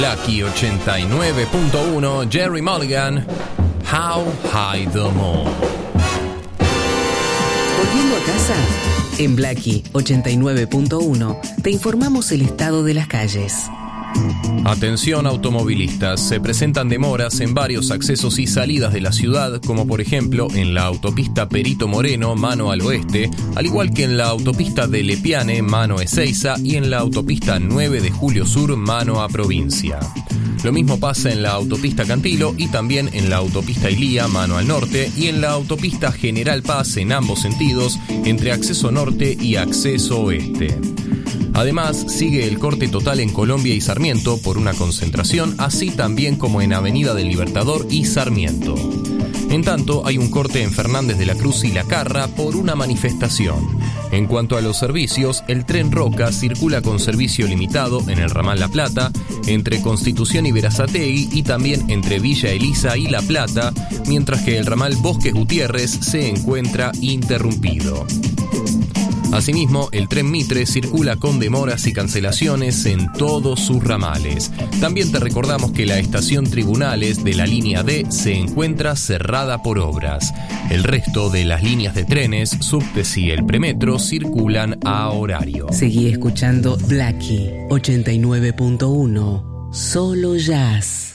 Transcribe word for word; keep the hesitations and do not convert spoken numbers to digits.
Blackie ochenta y nueve punto uno, Jerry Mulligan, How High the Moon. Volviendo a casa, en Blackie ochenta y nueve punto uno te informamos el estado de las calles. Atención automovilistas, se presentan demoras en varios accesos y salidas de la ciudad, como por ejemplo en la autopista Perito Moreno, mano al oeste, al igual que en la autopista de Lepiane, mano a Ezeiza, y en la autopista nueve de Julio Sur, mano a Provincia. Lo mismo pasa en la autopista Cantilo y también en la autopista Ilía, mano al norte, y en la autopista General Paz en ambos sentidos, entre acceso norte y acceso oeste. Además, sigue el corte total en Colombia y Sarmiento por una concentración, así también como en Avenida del Libertador y Sarmiento. En tanto, hay un corte en Fernández de la Cruz y La Carra por una manifestación. En cuanto a los servicios, el tren Roca circula con servicio limitado en el ramal La Plata, entre Constitución y Berazategui y también entre Villa Elisa y La Plata, mientras que el ramal Bosques Gutiérrez se encuentra interrumpido. Asimismo, el tren Mitre circula con demoras y cancelaciones en todos sus ramales. También te recordamos que la estación Tribunales de la línea D se encuentra cerrada por obras. El resto de las líneas de trenes, subtes y el premetro circulan a horario. Seguí escuchando Blackie ochenta y nueve punto uno, solo jazz.